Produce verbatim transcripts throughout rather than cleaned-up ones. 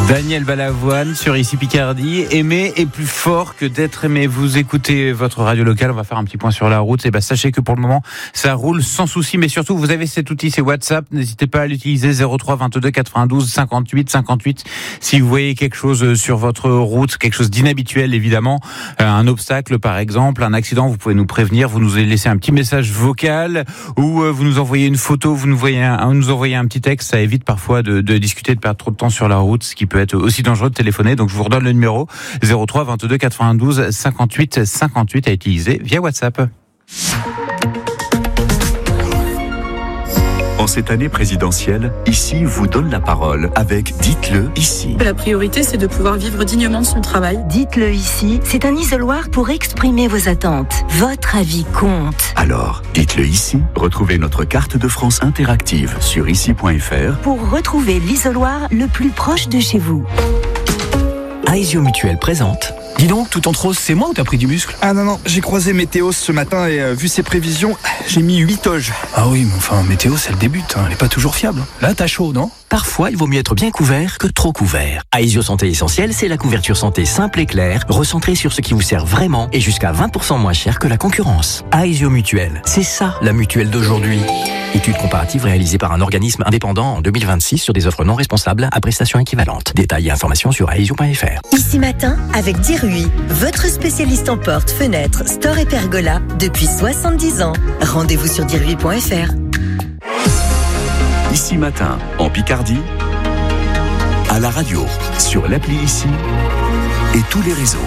Daniel Balavoine sur Ici Picardie. Aimer est plus fort que d'être aimé. Vous écoutez votre radio locale. On va faire un petit point sur la route. Et ben, sachez que pour le moment, ça roule sans souci. Mais surtout, vous avez cet outil, c'est WhatsApp. N'hésitez pas à l'utiliser. zéro trois vingt-deux quatre-vingt-douze cinquante-huit cinquante-huit. Si vous voyez quelque chose sur votre route, quelque chose d'inhabituel, évidemment, un obstacle, par exemple, un accident, vous pouvez nous prévenir. Vous nous laissez un petit message vocal ou vous nous envoyez une photo, vous nous envoyez un, nous envoyez un petit texte. Ça évite parfois de, de discuter, de perdre trop de temps sur la route, ce qui peut être aussi dangereux de téléphoner. Donc je vous redonne le numéro zéro trois vingt-deux quatre-vingt-douze cinquante-huit cinquante-huit à utiliser via WhatsApp. En cette année présidentielle, Ici vous donne la parole avec Dites-le ici. La priorité, c'est de pouvoir vivre dignement de son travail. Dites-le ici, c'est un isoloir pour exprimer vos attentes. Votre avis compte. Alors, dites-le ici. Retrouvez notre carte de France interactive sur ici point f r pour retrouver l'isoloir le plus proche de chez vous. Aesio Mutuelle présente. Dis donc, tout en rose, c'est moi ou t'as pris du muscle? Ah non, non, j'ai croisé Météos ce matin et euh, vu ses prévisions, j'ai mis huit oges. Ah oui, mais enfin, Météos, elle débute, hein, elle est pas toujours fiable. Là, t'as chaud, non? Parfois, il vaut mieux être bien couvert que trop couvert. Aesio Santé Essentielle, c'est la couverture santé simple et claire, recentrée sur ce qui vous sert vraiment et jusqu'à vingt pour cent moins cher que la concurrence. Aesio Mutuelle, c'est ça, la mutuelle d'aujourd'hui. Étude comparative réalisée par un organisme indépendant en deux mille vingt-six sur des offres non responsables à prestations équivalentes. Détails et informations sur aesio point f r. Ici matin, avec Dirui, votre spécialiste en portes, fenêtres, store et pergola depuis soixante-dix ans. Rendez-vous sur dirui point f r. Ici matin, en Picardie, à la radio, sur l'appli Ici et tous les réseaux.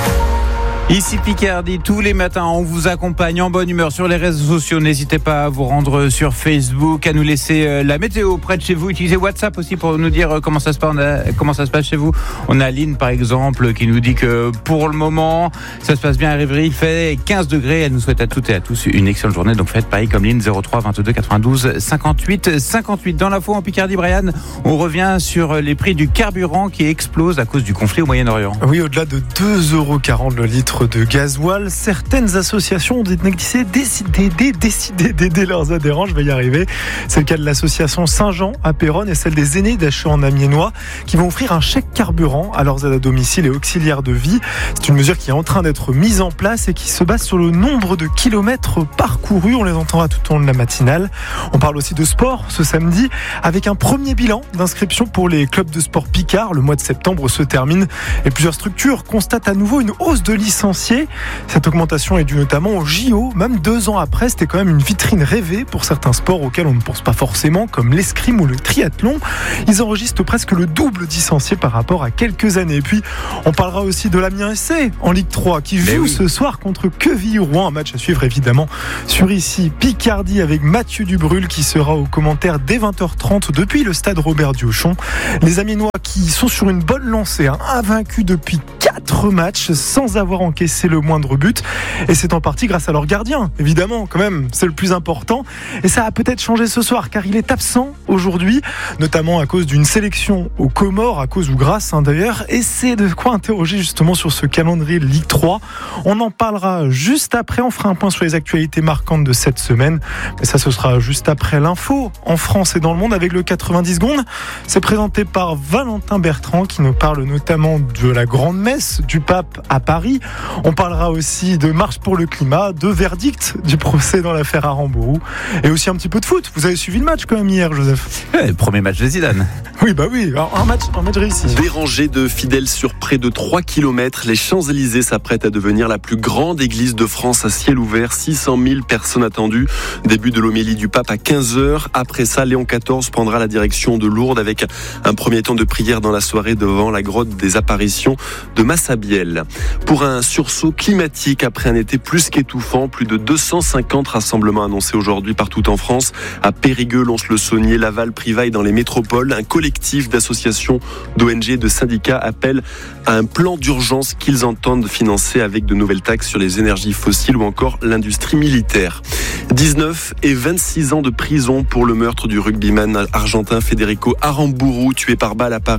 Ici Picardie, tous les matins, on vous accompagne en bonne humeur sur les réseaux sociaux. N'hésitez pas à vous rendre sur Facebook, à nous laisser la météo près de chez vous. Utilisez WhatsApp aussi pour nous dire comment ça se passe, comment ça se passe chez vous. On a Lynn, par exemple, qui nous dit que pour le moment, ça se passe bien à Rivry. Il fait quinze degrés. Elle nous souhaite à toutes et à tous une excellente journée. Donc faites pareil comme Lynn, zéro trois vingt-deux quatre-vingt-douze cinquante-huit cinquante-huit. Dans l'info en Picardie, Brian, on revient sur les prix du carburant qui explosent à cause du conflit au Moyen-Orient. Oui, au-delà de deux euros quarante le litre de gasoil, certaines associations ont décidé, décidé, décidé d'aider leurs adhérents. Je vais y arriver. C'est le cas de l'association Saint-Jean à Péronne et celle des aînés d'Acheux en Amiénois qui vont offrir un chèque carburant à leurs aides à domicile et auxiliaires de vie. C'est une mesure qui est en train d'être mise en place et qui se base sur le nombre de kilomètres parcourus. On les entendra tout au long de la matinale. On parle aussi de sport ce samedi avec un premier bilan d'inscription pour les clubs de sport Picard. Le mois de septembre se termine et plusieurs structures constatent à nouveau une hausse de licenciés. Cette augmentation est due notamment au J O. Même deux ans après, c'était quand même une vitrine rêvée pour certains sports auxquels on ne pense pas forcément, comme l'escrime ou le triathlon. Ils enregistrent presque le double licenciés par rapport à quelques années. Et puis, on parlera aussi de l'Amiens S C en Ligue trois qui joue oui. ce soir contre Quevilly-Rouen. Un match à suivre évidemment sur Ici Picardie avec Mathieu Dubrul qui sera au commentaire dès vingt heures trente depuis le stade Robert Diochon. Les Amiénois qui sont sur une bonne lancée, hein, invaincus depuis quatre matchs sans avoir encaissé le moindre but, et c'est en partie grâce à leur gardien, évidemment, quand même, c'est le plus important, et ça a peut-être changé ce soir, car il est absent aujourd'hui, notamment à cause d'une sélection aux Comores, à cause ou grâce hein, d'ailleurs, et c'est de quoi interroger justement sur ce calendrier Ligue trois. On en parlera juste après, on fera un point sur les actualités marquantes de cette semaine, mais ça ce sera juste après l'info, en France et dans le monde, avec le quatre-vingt-dix secondes. C'est présenté par Valentin Bertrand, qui nous parle notamment de la grande messe du pape à Paris. On parlera aussi de marche pour le climat, de verdict du procès dans l'affaire Aramburu et aussi un petit peu de foot. Vous avez suivi le match quand même hier, Joseph? Ouais, le premier match de Zidane. Oui, bah oui, alors, un match, un match réussi. Des rangées de fidèles sur près de trois kilomètres, les Champs-Élysées s'apprêtent à devenir la plus grande église de France à ciel ouvert. six cent mille personnes attendues. Début de l'homélie du pape à quinze heures. Après ça, Léon quatorze prendra la direction de Lourdes avec un premier temps de prière dans la soirée devant la grotte des apparitions de Massabielle. Pour un sursaut climatique après un été plus qu'étouffant, plus de deux cent cinquante rassemblements annoncés aujourd'hui partout en France, à Périgueux, Lons-le-Saunier, Laval, Privaille dans les métropoles. Un collectif d'associations, d'O N G et de syndicats appelle à un plan d'urgence qu'ils entendent financer avec de nouvelles taxes sur les énergies fossiles ou encore l'industrie militaire. dix-neuf et vingt-six ans de prison pour le meurtre du rugbyman argentin Federico Aramburu, tué par balle à Paris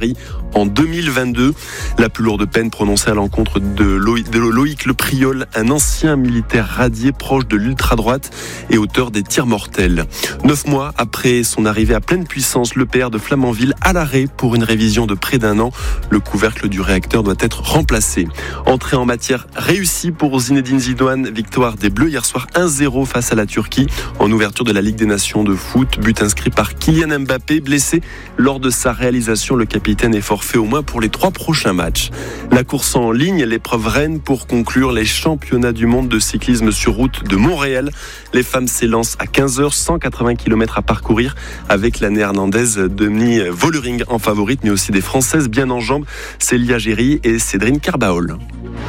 en deux mille vingt-deux. La plus lourde peine prononcée à l'encontre de, Loïc, de Loïc Le Priol, un ancien militaire radié proche de l'ultra-droite et auteur des tirs mortels. Neuf mois après son arrivée à pleine puissance, le P R de Flamanville à l'arrêt pour une révision de près d'un an. Le couvercle du réacteur doit être remplacé. Entrée en matière réussie pour Zinedine Zidane. Victoire des Bleus hier soir un zéro face à la Turquie en ouverture de la Ligue des Nations de foot. But inscrit par Kylian Mbappé, blessé lors de sa réalisation. Le capitaine est forfait au moins pour les trois prochains matchs. La course en ligne, l'épreuve reine pour conclure les championnats du monde de cyclisme sur route de Montréal. Les femmes s'élancent à quinze heures, cent quatre-vingts kilomètres à parcourir avec la néerlandaise Demi Vollering en favorite, mais aussi des Françaises bien en jambes, Célia Géry et Cédrine Carbaol.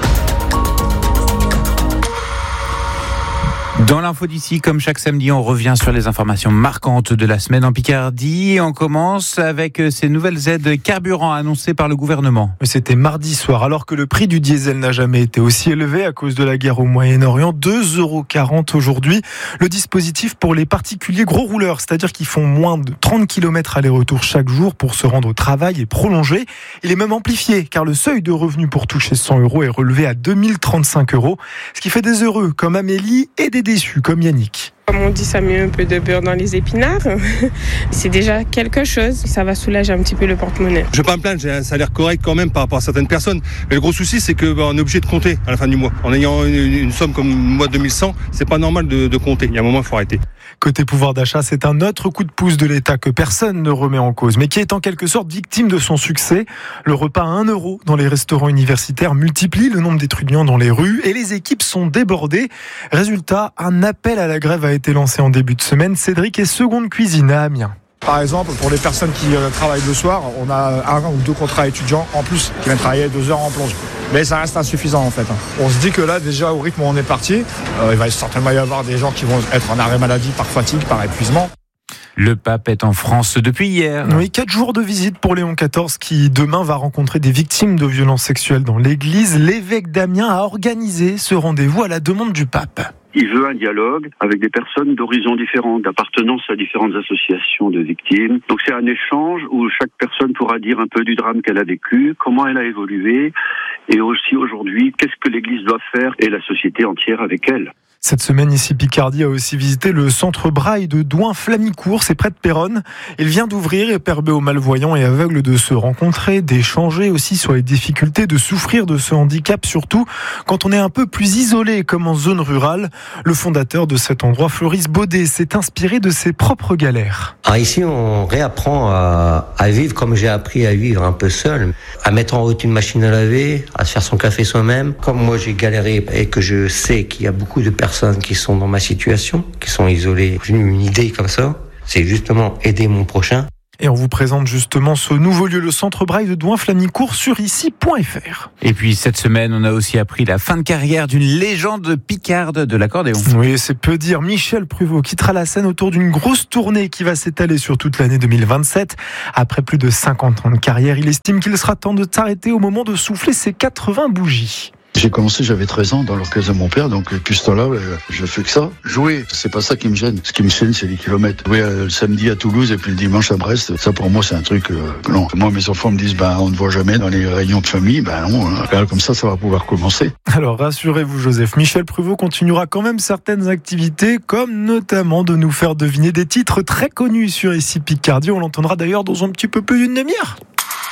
Dans l'info d'ici, comme chaque samedi, on revient sur les informations marquantes de la semaine en Picardie. On commence avec ces nouvelles aides carburant annoncées par le gouvernement. C'était mardi soir, alors que le prix du diesel n'a jamais été aussi élevé à cause de la guerre au Moyen-Orient. deux euros quarante aujourd'hui. Le dispositif pour les particuliers gros rouleurs, c'est-à-dire qui font moins de trente kilomètres aller-retour chaque jour pour se rendre au travail, est prolongé. Il est même amplifié, car le seuil de revenu pour toucher cent euros est relevé à deux mille trente-cinq euros. Ce qui fait des heureux comme Amélie et des déçus comme Yannick. Comme on dit, ça met un peu de beurre dans les épinards. C'est déjà quelque chose. Ça va soulager un petit peu le porte-monnaie. Je ne vais pas me plaindre, j'ai un salaire correct quand même par rapport à certaines personnes. Mais le gros souci, c'est qu'on bah, est obligé de compter à la fin du mois. En ayant une, une somme comme moi deux mille cent, c'est pas normal de, de compter. Il y a un moment, il faut arrêter. Côté pouvoir d'achat, c'est un autre coup de pouce de l'État que personne ne remet en cause, mais qui est en quelque sorte victime de son succès. Le repas à un euro dans les restaurants universitaires multiplie le nombre d'étudiants dans les rues et les équipes sont débordées. Résultat, un appel à la grève a été lancé en début de semaine. Cédric est seconde cuisine à Amiens. Par exemple, pour les personnes qui euh, travaillent le soir, on a un ou deux contrats étudiants en plus qui viennent travailler deux heures en plonge. Mais ça reste insuffisant en fait. On se dit que là, déjà au rythme où on est parti, euh, il va certainement y avoir des gens qui vont être en arrêt maladie par fatigue, par épuisement. Le pape est en France depuis hier. Oui, quatre jours de visite pour Léon quatorze qui demain va rencontrer des victimes de violences sexuelles dans l'église. L'évêque d'Amiens a organisé ce rendez-vous à la demande du pape. Il veut un dialogue avec des personnes d'horizons différents, d'appartenance à différentes associations de victimes. Donc c'est un échange où chaque personne pourra dire un peu du drame qu'elle a vécu, comment elle a évolué, et aussi aujourd'hui, qu'est-ce que l'Église doit faire et la société entière avec elle. Cette semaine, ici Picardie a aussi visité le centre Braille de Douin-Flamicourt, c'est près de Péronne. Il vient d'ouvrir et permet aux malvoyants et aveugles de se rencontrer, d'échanger aussi sur les difficultés de souffrir de ce handicap, surtout quand on est un peu plus isolé comme en zone rurale. Le fondateur de cet endroit, Floris Baudet, s'est inspiré de ses propres galères. Alors ici, on réapprend à, à vivre comme j'ai appris à vivre un peu seul, à mettre en route une machine à laver, à se faire son café soi-même. Comme moi j'ai galéré et que je sais qu'il y a beaucoup de personnes personnes qui sont dans ma situation, qui sont isolées. J'ai une idée comme ça, c'est justement aider mon prochain. Et on vous présente justement ce nouveau lieu, le centre Braille de Douin-Flamicourt sur ici point f r. Et puis cette semaine, on a aussi appris la fin de carrière d'une légende picarde de l'accordéon. Oui, c'est peu dire. Michel Pruvot quittera la scène autour d'une grosse tournée qui va s'étaler sur toute l'année deux mille vingt-sept. Après plus de cinquante ans de carrière, il estime qu'il sera temps de s'arrêter au moment de souffler ses quatre-vingts bougies. J'ai commencé, j'avais treize ans dans l'orchestre de mon père, donc depuis ce temps-là, je fais que ça. Jouer, c'est pas ça qui me gêne. Ce qui me gêne, c'est les kilomètres. Jouer le samedi à Toulouse et puis le dimanche à Brest, ça pour moi, c'est un truc euh, non. Moi, mes enfants me disent, ben, on ne voit jamais dans les réunions de famille. Ben non, hein. Comme ça, ça va pouvoir commencer. Alors rassurez-vous, Joseph, Michel Pruvot continuera quand même certaines activités, comme notamment de nous faire deviner des titres très connus sur ici Picardie. On l'entendra d'ailleurs dans un petit peu plus d'une demi-heure.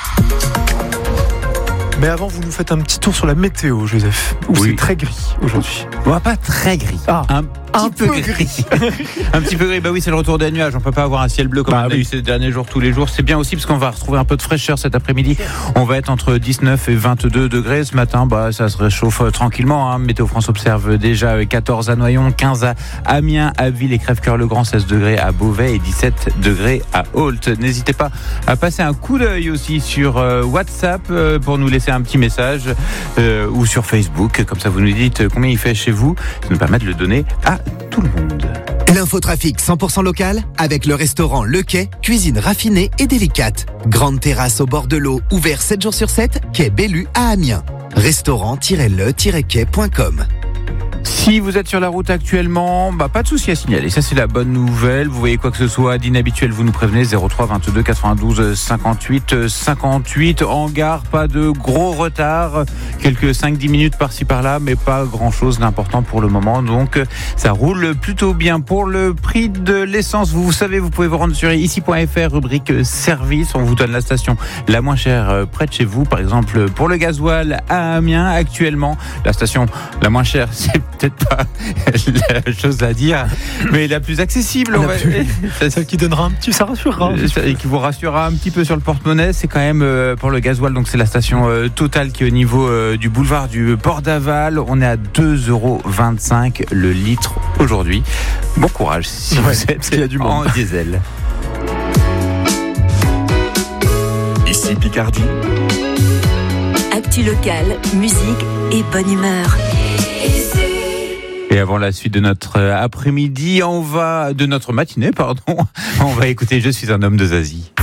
Mais avant, vous nous faites un petit tour sur la météo, Joseph. Où oui. C'est très gris aujourd'hui. Bon, pas très gris. Ah, un petit un peu, peu gris. gris. Un petit peu gris. Bah oui, c'est le retour des nuages. On peut pas avoir un ciel bleu comme bah, on a oui. eu ces derniers jours, tous les jours. C'est bien aussi parce qu'on va retrouver un peu de fraîcheur cet après-midi. On va être entre dix-neuf et vingt-deux degrés ce matin. Bah, ça se réchauffe tranquillement. Hein. Météo France observe déjà quatorze à Noyon, quinze à Amiens, à Ville et Crève-Cœur-le-Grand, seize degrés à Beauvais et dix-sept degrés à Ault. N'hésitez pas à passer un coup d'œil aussi sur euh, WhatsApp euh, pour nous laisser un petit message. Euh, ou sur Facebook, comme ça vous nous dites combien il fait chez vous, ça nous permet de le donner à tout le monde. L'infotrafic cent pour cent local avec le restaurant Le Quai, cuisine raffinée et délicate. Grande terrasse au bord de l'eau, ouvert sept jours sur sept, quai Bellu à Amiens. restaurant tiret le tiret quai point com. Si vous êtes sur la route actuellement, bah, pas de souci à signaler. Ça, c'est la bonne nouvelle. Vous voyez quoi que ce soit d'inhabituel, vous nous prévenez. zéro trois vingt-deux quatre-vingt-douze cinquante-huit cinquante-huit. En gare, pas de gros retard. Quelques cinq dix minutes par-ci par-là, mais pas grand-chose d'important pour le moment. Donc, ça roule plutôt bien. Pour le prix de l'essence, vous, vous savez, vous pouvez vous rendre sur ici point f r, rubrique service. On vous donne la station la moins chère près de chez vous. Par exemple, pour le gasoil à Amiens, actuellement, la station la moins chère, c'est peut-être pas la chose à dire, mais la plus accessible. La on va... plus... Celle qui donnera un petit, ça rassurera. Et qui vous rassurera un petit peu sur le porte-monnaie, c'est quand même euh, pour le gasoil, donc c'est la station euh, Total qui est au niveau euh, du boulevard du Port d'Aval. On est à deux euros vingt-cinq le litre aujourd'hui. Bon courage si ouais, vous êtes il y a du en monde. diesel. Ici Picardie. Actu locale, musique et bonne humeur. Et avant la suite de notre après-midi, on va de notre matinée, pardon, on va écouter Je suis un homme de Zazie.